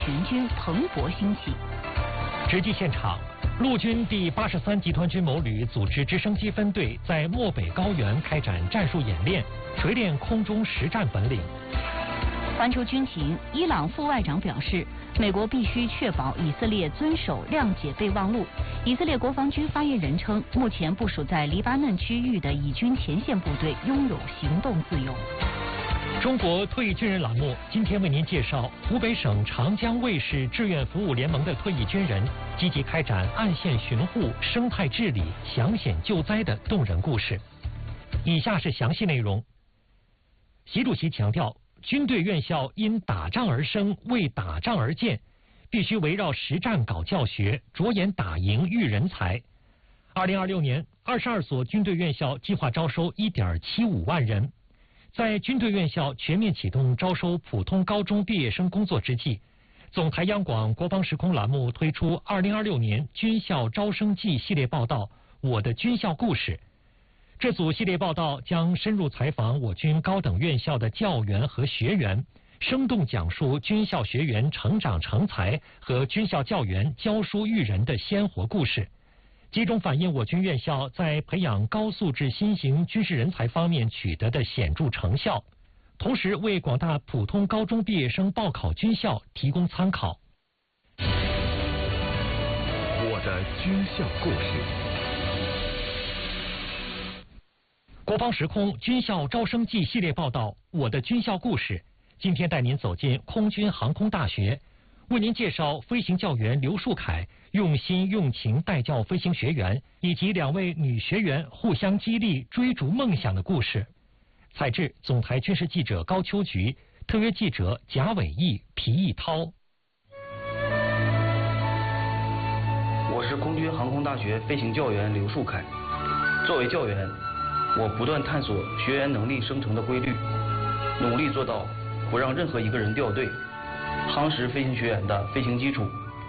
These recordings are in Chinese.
全军蓬勃兴起。 直击现场，陆军第83集团军某旅组织直升机分队在漠北高原开展战术演练，锤炼空中实战本领。 环球军情，伊朗副外长表示，美国必须确保以色列遵守谅解备忘录。以色列国防军发言人称，目前部署在黎巴嫩区域的以军前线部队拥有行动自由。 中国退役军人栏目今天为您介绍湖北省长江卫视志愿服务联盟的退役军人积极开展岸线巡护、生态治理、抢险救灾的动人故事。以下是详细内容。习主席强调，军队院校因打仗而生，为打仗而建，必须围绕实战搞教学，着眼打赢育人才。2026年，22所军队院校计划招收1.75万人。在军队院校全面启动招收普通高中毕业生工作之际，总台央广国防时空栏目推出2026年军校招生季系列报道《我的军校故事》。这组系列报道将深入采访我军高等院校的教员和学员，生动讲述军校学员成长成才和军校教员教书育人的鲜活故事，集中反映我军院校在培养高素质新型军事人才方面取得的显著成效，同时为广大普通高中毕业生报考军校提供参考。 我的军校故事。 国防时空军校招生季系列报道《我的军校故事》，今天带您走进空军航空大学，为您介绍飞行教员刘树凯用心用情带教飞行学员以及2位女学员互相激励追逐梦想的故事。采制总台军事记者高秋菊，特约记者贾伟毅、皮毅涛。 我是空军航空大学飞行教员刘树凯。作为教员，我不断探索学员能力生成的规律，努力做到不让任何一个人掉队，夯实飞行学员的飞行基础。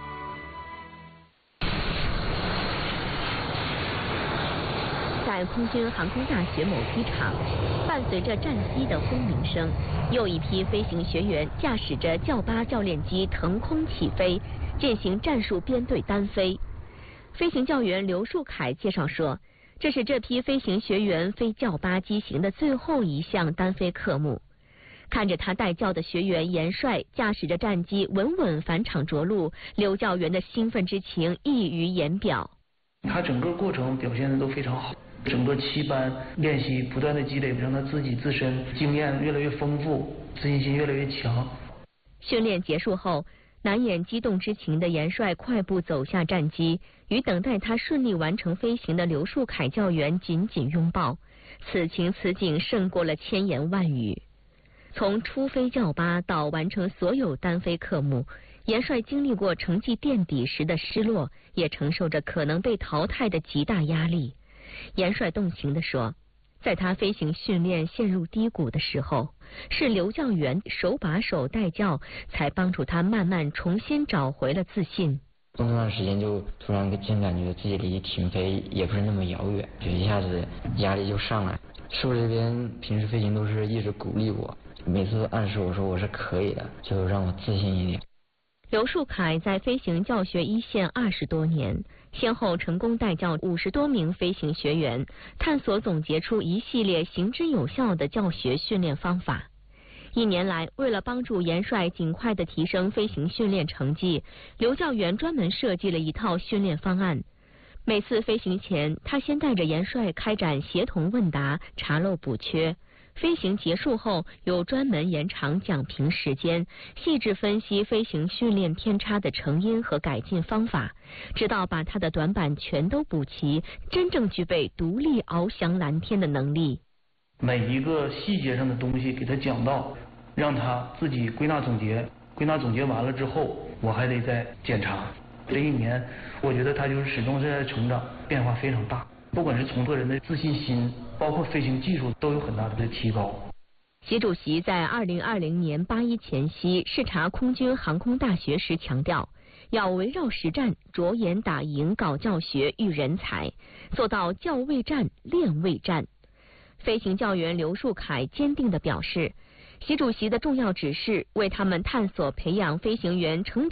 在空军航空大学某机场，伴随着战机的轰鸣声，又一批飞行学员驾驶着教八教练机腾空起飞，进行战术编队单飞。飞行教员刘树凯介绍说，这是这批飞行学员飞教八机型的最后一项单飞科目。看着他带教的学员严帅驾驶着战机稳稳返场着陆，刘教员的兴奋之情溢于言表。 他整个过程表现的都非常好，整个7班练习不断的积累，让他自身经验越来越丰富，自信心越来越强。 训练结束后，难掩激动之情的严帅快步走下战机，与等待他顺利完成飞行的刘树凯教员紧紧拥抱，此情此景胜过了千言万语。从初飞教八到完成所有单飞科目，严帅经历过成绩垫底时的失落，也承受着可能被淘汰的极大压力。严帅动情地说，在他飞行训练陷入低谷的时候，是刘教员手把手带教，才帮助他慢慢重新找回了自信。 那段时间就突然真感觉自己离停飞也不是那么遥远，就一下子压力就上来。师傅这边平时飞行都是一直鼓励我，每次暗示我说我是可以的，就让我自信一点。 刘树凯在飞行教学一线20多年，先后成功带教50多名飞行学员，探索总结出一系列行之有效的教学训练方法。1年来，为了帮助严帅尽快地提升飞行训练成绩，刘教员专门设计了一套训练方案。每次飞行前，他先带着严帅开展协同问答，查漏补缺。飞行结束后，有专门延长讲评时间，细致分析飞行训练偏差的成因和改进方法，直到把他的短板全都补齐，真正具备独立翱翔蓝天的能力。 每一个细节上的东西给他讲到，让他自己归纳总结，归纳总结完了之后，我还得再检查。这1年，我觉得他就是始终是在成长，变化非常大。不管是从个人的自信心，包括飞行技术，都有很大的提高。 习主席在2020年8·1前夕视察空军航空大学时强调，要围绕实战，着眼打赢搞教学育人才，做到教为战，练为战。飞行教员刘树凯坚定地表示， 习主席的重要指示为他们探索培养飞行员成